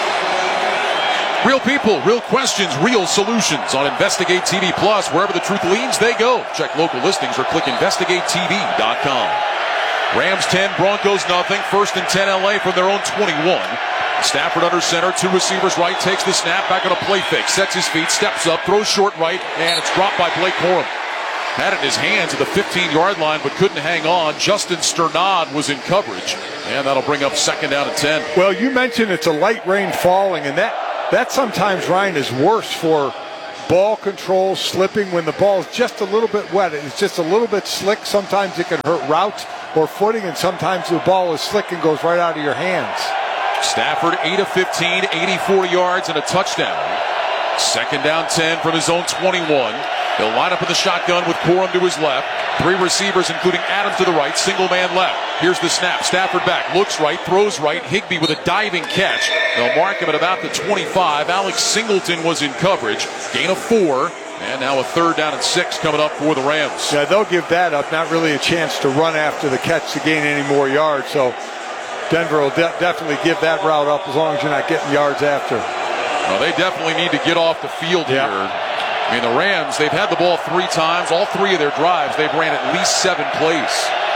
Real people, real questions, real solutions on Investigate T V Plus. Wherever the truth leads, they go. Check local listings or click investigate t v dot com. Rams ten, Broncos nothing. First and ten L A from their own twenty-one. Stafford under center, two receivers right, takes the snap, back on a play fake, sets his feet, steps up, throws short right, and it's dropped by Blake Corum. Had it in his hands at the fifteen-yard line, but couldn't hang on. Justin Sternad was in coverage, and that'll bring up second down and ten. Well, you mentioned it's a light rain falling, and that, that sometimes, Ryan, is worse for ball control, slipping when the ball is just a little bit wet. It's just a little bit slick. Sometimes it can hurt routes or footing, and sometimes the ball is slick and goes right out of your hands. Stafford, eight of fifteen, eighty-four yards and a touchdown. Second down ten from his own twenty-one. He'll line up in the shotgun with Corum to his left. Three receivers, including Adams to the right, single man left. Here's the snap. Stafford back, looks right, throws right. Higbee with a diving catch. They'll mark him at about the twenty-five. Alex Singleton was in coverage. Gain of four. And now a third down and six coming up for the Rams. Yeah, they'll give that up. Not really a chance to run after the catch to gain any more yards. So Denver will de- definitely give that route up as long as you're not getting yards after. Well, they definitely need to get off the field yeah. here. I mean, the Rams, they've had the ball three times. All three of their drives, they've ran at least seven plays.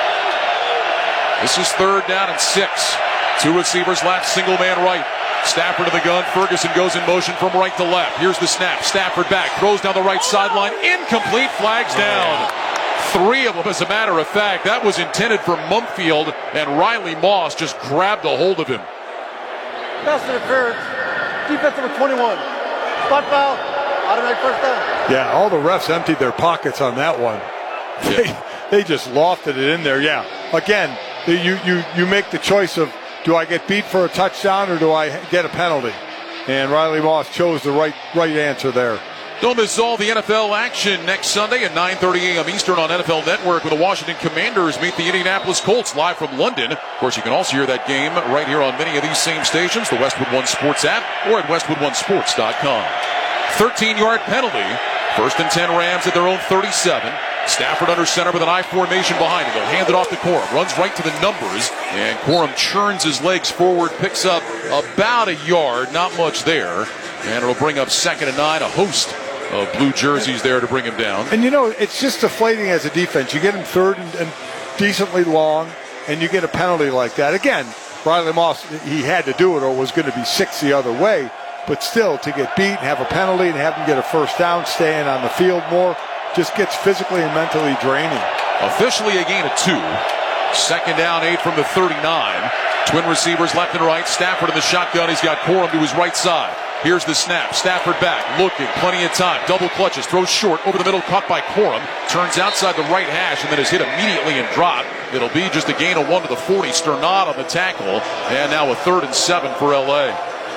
This is third down and six. Two receivers left, single man right. Stafford to the gun. Ferguson goes in motion from right to left. Here's the snap. Stafford back. Throws down the right sideline. Incomplete. Flags down. Three of them, as a matter of fact. That was intended for Mumfield, and Riley Moss just grabbed a hold of him. Pass interference. Defense number twenty-one. Spot foul. Automatic first down. Yeah, all the refs emptied their pockets on that one. Yeah. They, they just lofted it in there. Yeah. Again, you, you, you make the choice of, do I get beat for a touchdown or do I get a penalty? And Riley Moss chose the right right answer there. Don't miss all the N F L action next Sunday at nine thirty a.m. Eastern on N F L Network when the Washington Commanders meet the Indianapolis Colts live from London. Of course, you can also hear that game right here on many of these same stations, the Westwood One Sports app or at westwood one sports dot com. thirteen-yard penalty. First and ten Rams at their own thirty-seven. Stafford under center with an I formation behind him. They'll hand it off to Corum. Runs right to the numbers. And Corum churns his legs forward. Picks up about a yard. Not much there. And it'll bring up second and nine. A host of blue jerseys there to bring him down. And, you know, it's just deflating as a defense. You get him third and, and decently long, and you get a penalty like that. Again, Riley Moss, he had to do it or it was going to be six the other way. But still, to get beat and have a penalty and have him get a first down, staying on the field more, just gets physically and mentally draining. Officially a gain of two. Second down, eight from the thirty-nine. Twin receivers left and right. Stafford in the shotgun. He's got Corum to his right side. Here's the snap. Stafford back, looking, plenty of time. Double clutches, throws short, over the middle, caught by Corum. Turns outside the right hash and then is hit immediately and dropped. It'll be just a gain of one to the forty. Sternad on the tackle. And now a third and seven for L A.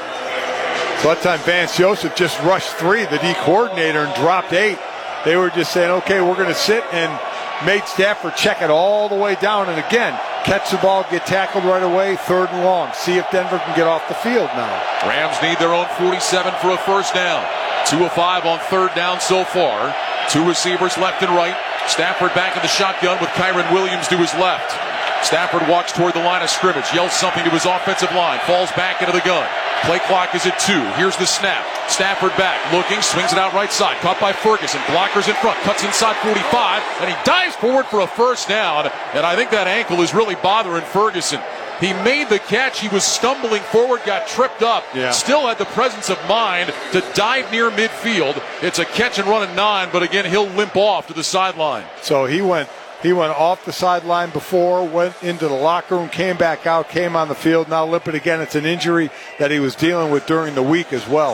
So that time Vance Joseph just rushed three, the D coordinator, and dropped eight. They were just saying, okay, we're going to sit, and made Stafford check it all the way down. And again, catch the ball, get tackled right away, third and long. See if Denver can get off the field now. Rams need their own forty-seven for a first down. Two of five on third down so far. Two receivers left and right. Stafford back in the shotgun with Kyron Williams to his left. Stafford walks toward the line of scrimmage, yells something to his offensive line, falls back into the gun. Play clock is at two. Here's the snap. Stafford back, looking, swings it out right side. Caught by Ferguson. Blockers in front. Cuts inside forty-five, and he dives forward for a first down. And I think that ankle is really bothering Ferguson. He made the catch. He was stumbling forward, got tripped up. Yeah. Still had the presence of mind to dive near midfield. It's a catch and run at nine, but again, he'll limp off to the sideline. So he went he went off the sideline before, went into the locker room, came back out, came on the field, now limping again. It's an injury that he was dealing with during the week as well.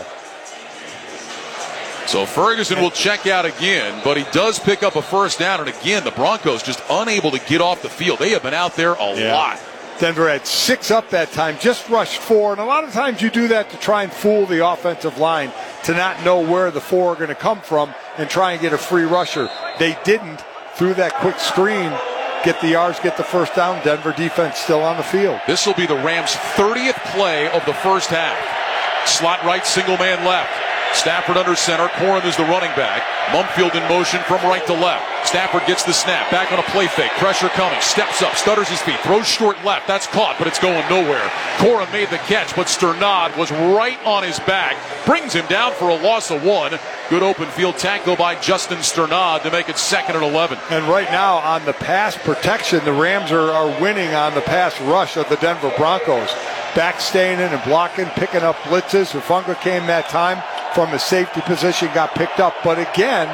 So Ferguson will check out again, but he does pick up a first down. And again, the Broncos just unable to get off the field. They have been out there a yeah. lot. Denver had six up that time, just rushed four. And a lot of times you do that to try and fool the offensive line, to not know where the four are going to come from and try and get a free rusher. They didn't. Through that quick screen, get the yards, get the first down. Denver defense still on the field. This will be the Rams' thirtieth play of the first half. Slot right, single man left. Stafford under center. Corum is the running back. Mumfield in motion from right to left. Stafford gets the snap. Back on a play fake. Pressure coming. Steps up. Stutters his feet. Throws short left. That's caught, but it's going nowhere. Corum made the catch, but Sternad was right on his back. Brings him down for a loss of one. Good open field tackle by Justin Sternad to make it second and eleven. And right now on the pass protection, the Rams are, are winning on the pass rush of the Denver Broncos. Back staying in and blocking, picking up blitzes. Hufanga came that time from a safety position, got picked up. But again,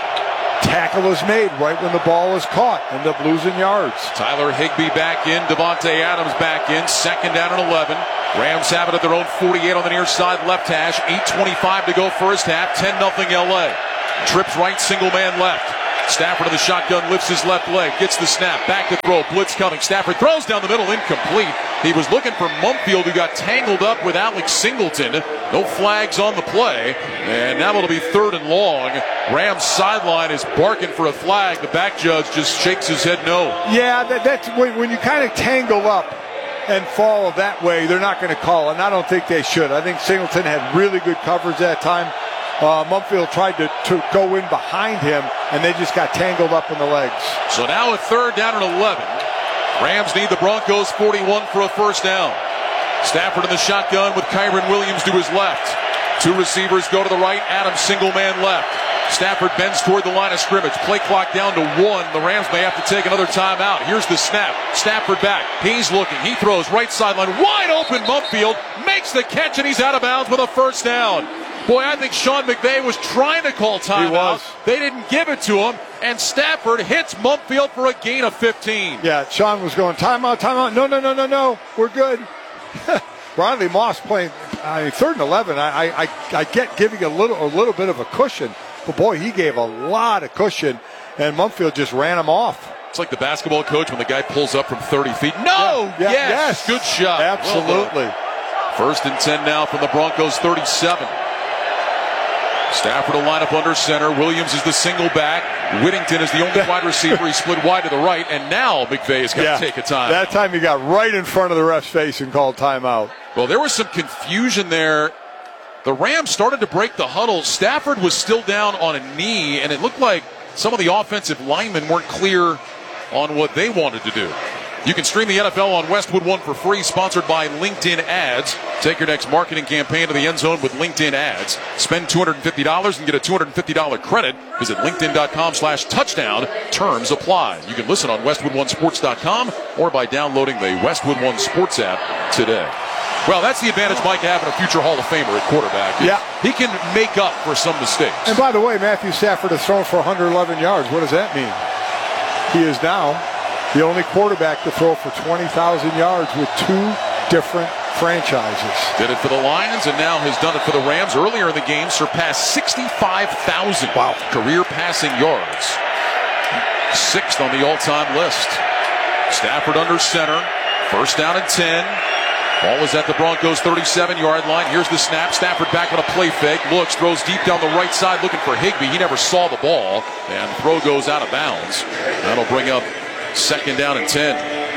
tackle was made right when the ball was caught. End up losing yards. Tyler Higbee back in. Devontae Adams back in. Second down and eleven. Rams have it at their own forty-eight on the near side left hash. eight twenty-five to go first half. ten nothing L A. Trips right, single man left. Stafford in the shotgun, lifts his left leg, gets the snap, back to throw, blitz coming. Stafford throws down the middle, incomplete. He was looking for Mumfield, who got tangled up with Alex Singleton. No flags on the play, and now it'll be third and long. Rams sideline is barking for a flag. The back judge just shakes his head no. Yeah, that, that's when, when you kind of tangle up and fall that way, they're not going to call it, and I don't think they should. I think Singleton had really good coverage that time. Uh, Mumfield tried to, to go in behind him, and they just got tangled up in the legs. So now a third down and eleven. Rams need the Broncos forty-one for a first down. Stafford in the shotgun with Kyren Williams to his left. Two receivers go to the right. Adams single man left. Stafford bends toward the line of scrimmage. Play clock down to one. The Rams may have to take another timeout. Here's the snap. Stafford back. He's looking. He throws right sideline. Wide open. Mumfield makes the catch, and he's out of bounds with a first down. Boy, I think Sean McVay was trying to call timeout. They didn't give it to him, and Stafford hits Mumfield for a gain of fifteen. Yeah, Sean was going, timeout, timeout. No, no, no, no, no. We're good. Riley Moss playing I mean, third and eleven. I, I, I get giving a little, a little bit of a cushion, but boy, he gave a lot of cushion, and Mumfield just ran him off. It's like the basketball coach when the guy pulls up from thirty feet. No! Yeah, yeah, yes! yes! Good shot. Absolutely. Well, first and ten now from the Broncos thirty-seven. Stafford will line up under center. Williams is the single back. Whittington is the only wide receiver. He split wide to the right, and now McVay has got yeah, to take a time. That time he got right in front of the ref's face and called timeout. Well, there was some confusion there. The Rams started to break the huddle. Stafford was still down on a knee, and it looked like some of the offensive linemen weren't clear on what they wanted to do. You can stream the N F L on Westwood One for free, sponsored by LinkedIn Ads. Take your next marketing campaign to the end zone with LinkedIn Ads. Spend two hundred fifty dollars and get a two hundred fifty dollars credit. Visit linkedin.com slash touchdown. Terms apply. You can listen on westwood one sports dot com or by downloading the Westwood One Sports app today. Well, that's the advantage Mike having a future Hall of Famer at quarterback. Yeah. He can make up for some mistakes. And by the way, Matthew Stafford has thrown for one hundred eleven yards. What does that mean? He is now the only quarterback to throw for twenty thousand yards with two different franchises. Did it for the Lions and now has done it for the Rams. Earlier in the game, surpassed sixty-five thousand wow. career passing yards. Sixth on the all-time list. Stafford under center. First down and ten. Ball is at the Broncos' thirty-seven-yard line. Here's the snap. Stafford back on a play fake. Looks, throws deep down the right side looking for Higbee. He never saw the ball. And throw goes out of bounds. That'll bring up second down and ten.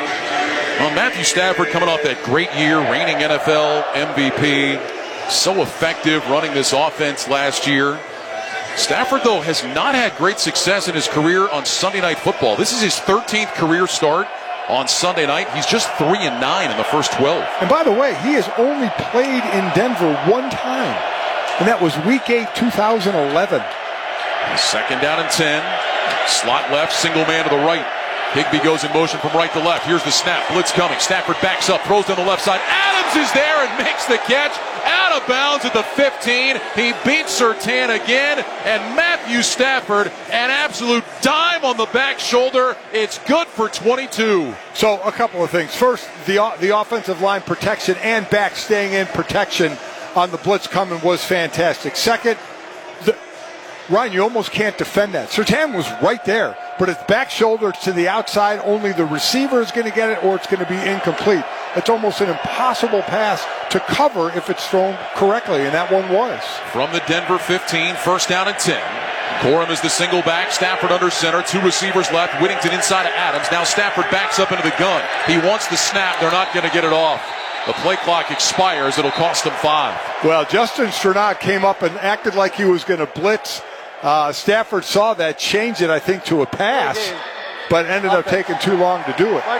Well, Matthew Stafford coming off that great year, reigning N F L M V P. So effective running this offense last year. Stafford, though, has not had great success in his career on Sunday Night Football. This is his thirteenth career start on Sunday night. He's just three and nine in the first twelve. And by the way, he has only played in Denver one time, and that was week eight, two thousand eleven. Second down and ten. Slot left, single man to the right. Higbee goes in motion from right to left. Here's the snap. Blitz coming. Stafford backs up, throws down the left side. Adams is there and makes the catch. Out of bounds at the fifteen. He beats Surtain again. And Matthew Stafford, an absolute dime on the back shoulder. It's good for twenty-two. So a couple of things. First, the, the offensive line protection and back staying in protection on the blitz coming was fantastic. Second, the, Ryan, you almost can't defend that. Surtain was right there, but it's back shoulder to the outside. Only the receiver is going to get it, or it's going to be incomplete. It's almost an impossible pass to cover if it's thrown correctly, and that one was. From the Denver fifteen, first down and ten. Corum is the single back. Stafford under center. Two receivers left. Whittington inside of Adams. Now Stafford backs up into the gun. He wants the snap. They're not going to get it off. The play clock expires. It'll cost them five. Well, Justin Strnad came up and acted like he was going to blitz. Uh, Stafford saw that, changed it, I think, to a pass, but ended up taking too long to do it.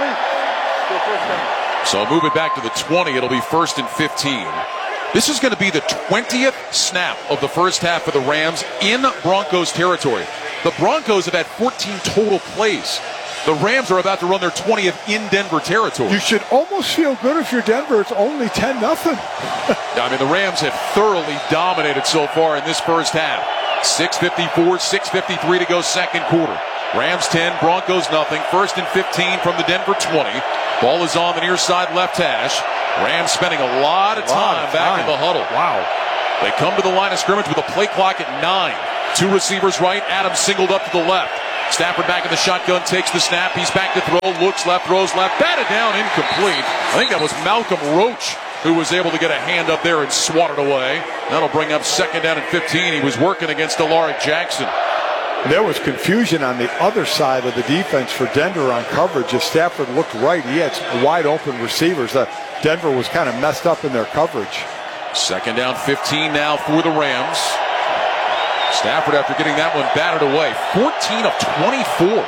So move it back to the twenty. It'll be first and fifteen. This is going to be the twentieth snap of the first half for the Rams in Broncos territory. The Broncos have had fourteen total plays. The Rams are about to run their twentieth in Denver territory. You should almost feel good if you're Denver. It's only ten nothing. I mean, the Rams have thoroughly dominated so far in this first half. six fifty-four, six fifty-three to go second quarter. Rams ten, Broncos nothing. First and fifteen from the Denver twenty. Ball is on the near side left hash. Rams spending a lot of time, lot of time. back in the huddle. Wow. They come to the line of scrimmage with a play clock at nine. Two receivers right. Adams singled up to the left. Stafford back in the shotgun, takes the snap. He's back to throw, looks left, throws left. Batted down, incomplete. I think that was Malcolm Roach who was able to get a hand up there and swat it away. That'll bring up second down and fifteen. He was working against Alaric Jackson. There was confusion on the other side of the defense for Denver on coverage. If Stafford looked right, he had wide open receivers. Uh, Denver was kind of messed up in their coverage. Second down, fifteen now for the Rams. Stafford, after getting that one batted away, fourteen of twenty-four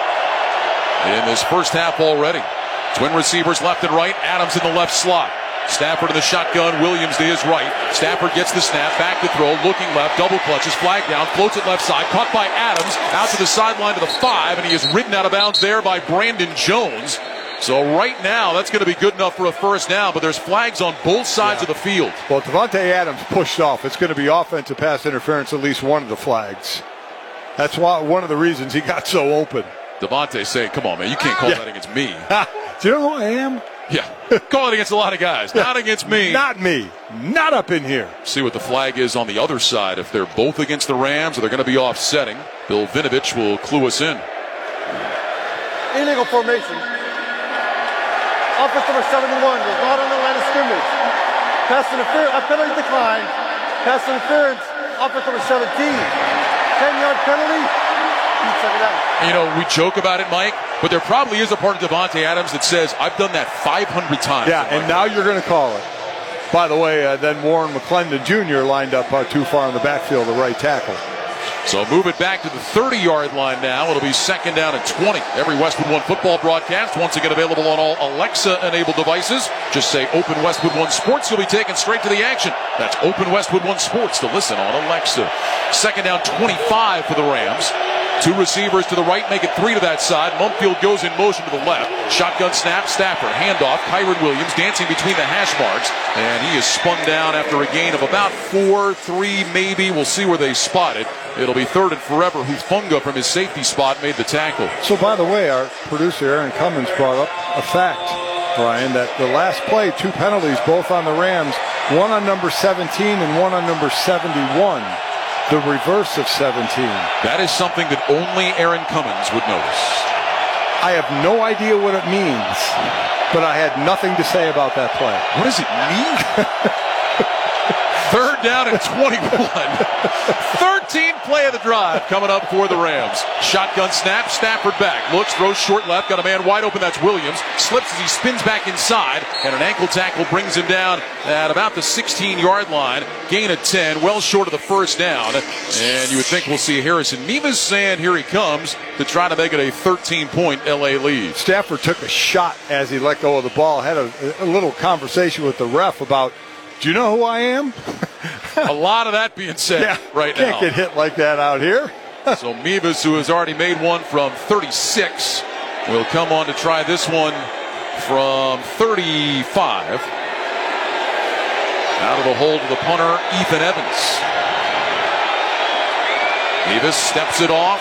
in this first half already. Twin receivers left and right. Adams in the left slot. Stafford in the shotgun, Williams to his right. Stafford gets the snap, back to throw, looking left, double clutches, flag down, floats it left side, caught by Adams, out to the sideline to the five, and he is ridden out of bounds there by Brandon Jones. So right now, that's going to be good enough for a first down, but there's flags on both sides yeah. of the field. Well, Devontae Adams pushed off. It's going to be offensive pass interference, at least one of the flags. That's why one of the reasons he got so open. Devontae saying, come on, man, you can't call yeah. that against me. Do you know who I am? Yeah, call it against a lot of guys. Not against me. Not me. Not up in here. See what the flag is on the other side. If they're both against the Rams, or they're going to be offsetting. Bill Vinovich will clue us in. Illegal formation. Offense number seventy-one was not on the line of scrimmage. Pass interference. A penalty declined. Pass interference. Offense number seventeen. ten-yard penalty. You know, we joke about it, Mike, but there probably is a part of Devontae Adams that says, I've done that five hundred times. Yeah, and now you're going to call it. By the way, uh, then Warren McClendon Junior lined up uh, too far in the backfield, the right tackle. So move it back to the thirty-yard line now. It'll be second down and twenty. Every Westwood One football broadcast, once again available on all Alexa-enabled devices. Just say Open Westwood One Sports. You'll be taken straight to the action. That's Open Westwood One Sports to listen on Alexa. Second down, twenty-five for the Rams. Two receivers to the right, make it three to that side. Mumfield goes in motion to the left. Shotgun snap, Stafford, handoff. Kyron Williams dancing between the hash marks. And he is spun down after a gain of about four, three maybe. We'll see where they spot it. It'll be third and forever. Hufanga from his safety spot made the tackle. So, by the way, our producer Aaron Cummins brought up a fact, Brian, that the last play, two penalties, both on the Rams, one on number seventeen and one on number seventy-one. The reverse of seventeen. That is something that only Aaron Cummins would notice. I have no idea what it means, but I had nothing to say about that play. What does it mean? Third down and twenty-one. thirteenth play of the drive coming up for the Rams. Shotgun snap, Stafford back. Looks, throws short left, got a man wide open, that's Williams. Slips as he spins back inside, and an ankle tackle brings him down at about the sixteen-yard line. Gain of ten, well short of the first down. And you would think we'll see Harrison Mevis saying here he comes to try to make it a thirteen-point L A lead. Stafford took a shot as he let go of the ball. Had a, a little conversation with the ref about, do you know who I am? A lot of that being said yeah, right can't now. Can't get hit like that out here. So Mevis, who has already made one from thirty-six, will come on to try this one from thirty-five. Out of the hold of the punter, Ethan Evans. Mevis steps it off.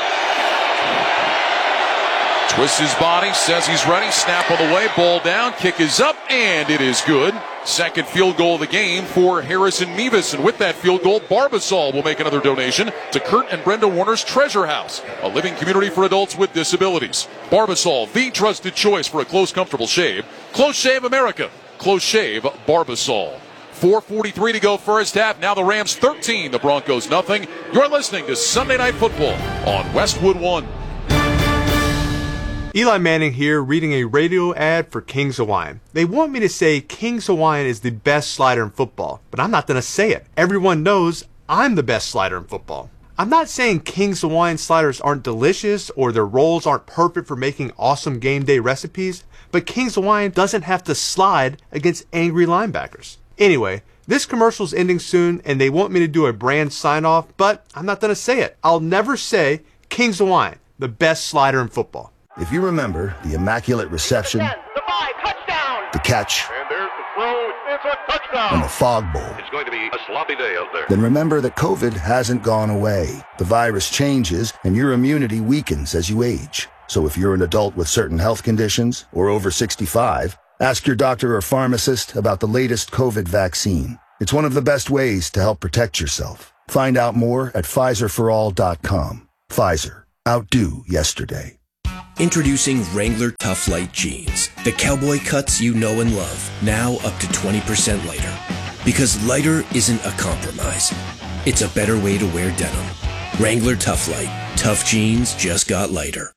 Twists his body, says he's ready. Snap on the way, ball down, kick is up, and it is good. Second field goal of the game for Harrison Mevis. And with that field goal, Barbasol will make another donation to Kurt and Brenda Warner's Treasure House, a living community for adults with disabilities. Barbasol, the trusted choice for a close, comfortable shave. Close Shave America. Close Shave Barbasol. four forty-three to go first half. Now the Rams thirteen, the Broncos nothing. You're listening to Sunday Night Football on Westwood One. Eli Manning here, reading a radio ad for King's Hawaiian. They want me to say King's Hawaiian is the best slider in football, but I'm not going to say it. Everyone knows I'm the best slider in football. I'm not saying King's Hawaiian sliders aren't delicious or their rolls aren't perfect for making awesome game day recipes, but King's Hawaiian doesn't have to slide against angry linebackers. Anyway, this commercial's ending soon and they want me to do a brand sign-off, but I'm not going to say it. I'll never say King's Hawaiian, the best slider in football. If you remember the immaculate reception, The five, touchdown! the catch, And there's the throw. It's a touchdown. and the fog bowl, It's going to be a sloppy day out there. then remember that COVID hasn't gone away. The virus changes and your immunity weakens as you age. So if you're an adult with certain health conditions or over sixty-five, ask your doctor or pharmacist about the latest COVID vaccine. It's one of the best ways to help protect yourself. Find out more at Pfizer for all dot com. Pfizer. Outdo yesterday. Introducing Wrangler Tough Light Jeans. The cowboy cuts you know and love, now up to twenty percent lighter. Because lighter isn't a compromise. It's a better way to wear denim. Wrangler Tough Light. Tough jeans just got lighter.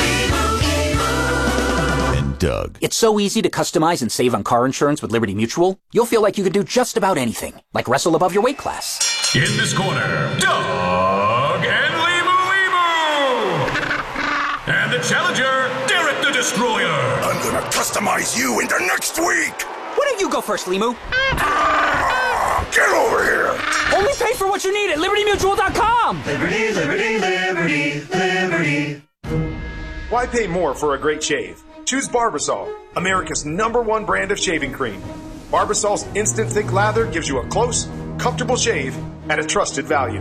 And Doug. It's so easy to customize and save on car insurance with Liberty Mutual. You'll feel like you could do just about anything, like wrestle above your weight class. In this corner, Doug and Limu Limu. And the challenger, Derek the Destroyer. I'm gonna customize you into next week. Why don't you go first, Limu? Get over here. Only pay for what you need at Liberty Mutual dot com. Liberty, liberty, liberty, liberty. Why pay more for a great shave? Choose Barbasol, America's number one brand of shaving cream. Barbasol's instant thick lather gives you a close, comfortable shave at a trusted value.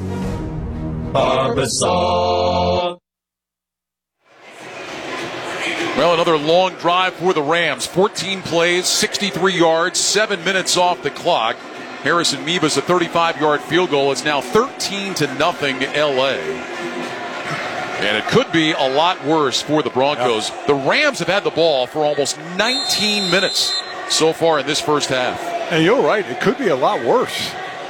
Barbasol. Well, another long drive for the Rams. fourteen plays, sixty-three yards, seven minutes off the clock. Harrison Meebus, a thirty-five-yard field goal. It's now thirteen to nothing L A. And it could be a lot worse for the Broncos. Yep. The Rams have had the ball for almost nineteen minutes so far in this first half. And you're right, it could be a lot worse.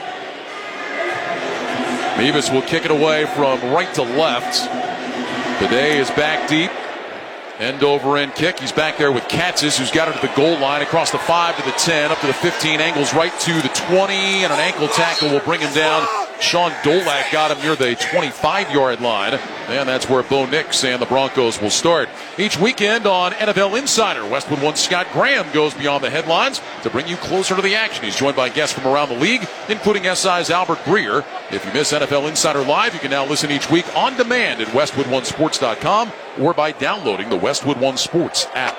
Meebus will kick it away from right to left. Bidet is back deep. End over end kick. He's back there with Katzis, who's got it to the goal line, across the five to the ten, up to the fifteen, angles right to the twenty, and an ankle tackle will bring him down. Sean Dolak got him near the twenty-five-yard line, and that's where Bo Nix and the Broncos will start. Each weekend on N F L Insider, Westwood One Scott Graham goes beyond the headlines to bring you closer to the action. He's joined by guests from around the league, including S I's Albert Breer. If you miss N F L Insider Live, you can now listen each week on demand at Westwood One Sports dot com or by downloading the Westwood One Sports app.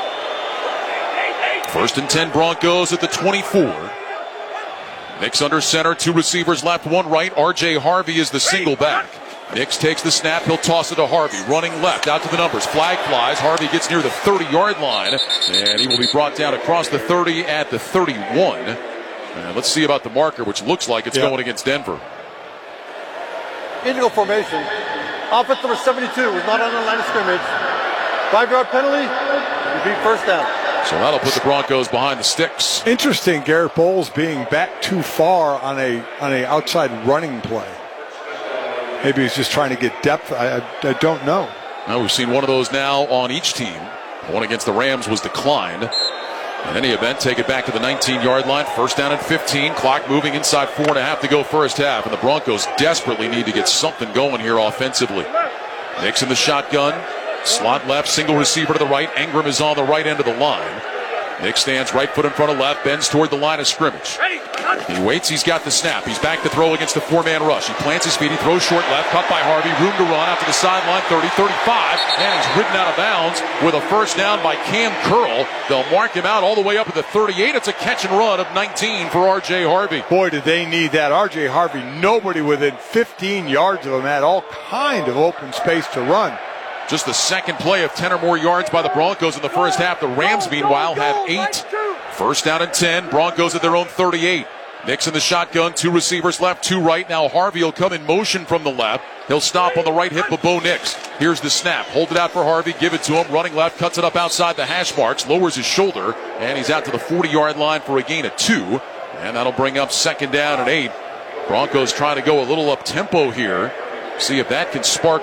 First and ten Broncos at the twenty-four. Nix under center, two receivers left, one right. R J Harvey is the single back. Nix takes the snap, he'll toss it to Harvey. Running left, out to the numbers. Flag flies, Harvey gets near the thirty-yard line, and he will be brought down across the thirty at the thirty-one. And let's see about the marker, which looks like it's yeah. going against Denver. Indigo formation. Offense number seventy-two was not on the line of scrimmage. Five-yard penalty, repeat first down. So that'll put the Broncos behind the sticks. Interesting, Garrett Bowles being back too far on a on a outside running play. Maybe he's just trying to get depth. I, I, I don't know. Now we've seen one of those now on each team. One against the Rams was declined. In any event, take it back to the nineteen-yard line. First down at fifteen. Clock moving inside four and a half to go first half. And the Broncos desperately need to get something going here offensively. Nix in the shotgun. Slot left, single receiver to the right. Engram is on the right end of the line. Nick stands right foot in front of left, bends toward the line of scrimmage. He waits, he's got the snap. He's back to throw against the four-man rush. He plants his feet, he throws short left, cut by Harvey, room to run out to the sideline, thirty, thirty-five, and he's ridden out of bounds with a first down by Cam Curl. They'll mark him out all the way up at the thirty-eight. It's a catch and run of nineteen for R J Harvey. Boy, did they need that. R J Harvey, nobody within fifteen yards of him, had all kind of open space to run. Just the second play of ten or more yards by the Broncos in the first half. The Rams, meanwhile, have eight. First down and ten. Broncos at their own thirty-eight. Nix in the shotgun. Two receivers left, two right. Now Harvey will come in motion from the left. He'll stop on the right hip of Bo Nix. Here's the snap. Hold it out for Harvey. Give it to him. Running left. Cuts it up outside the hash marks. Lowers his shoulder. And he's out to the forty-yard line for a gain of two. And that'll bring up second down and eight. Broncos trying to go a little up-tempo here. See if that can spark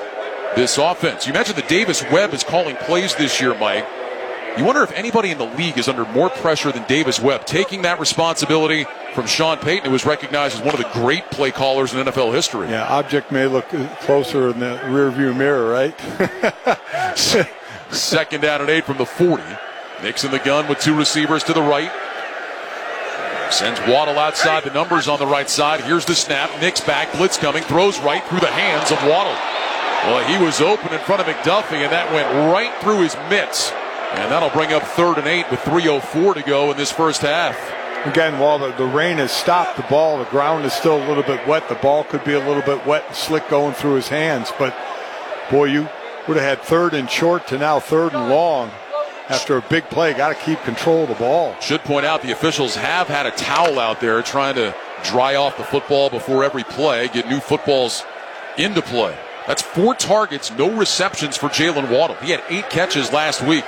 this offense. You mentioned that Davis Webb is calling plays this year, Mike. You wonder if anybody in the league is under more pressure than Davis Webb, taking that responsibility from Sean Payton, who was recognized as one of the great play callers in N F L history. Yeah, object may look closer in the rearview mirror, right? Second down and eight from the forty. Nix in the gun with two receivers to the right. Sends Waddle outside the numbers on the right side. Here's the snap. Nix back, blitz coming, throws right through the hands of Waddle. Well, he was open in front of McDuffie, and that went right through his mitts. And that'll bring up third and eight with three oh four to go in this first half. Again, while the, the rain has stopped the ball, the ground is still a little bit wet. The ball could be a little bit wet and slick going through his hands. But, boy, you would have had third and short to now third and long. After a big play, got to keep control of the ball. Should point out the officials have had a towel out there trying to dry off the football before every play, get new footballs into play. That's four targets, no receptions for Jalen Waddle. He had eight catches last week.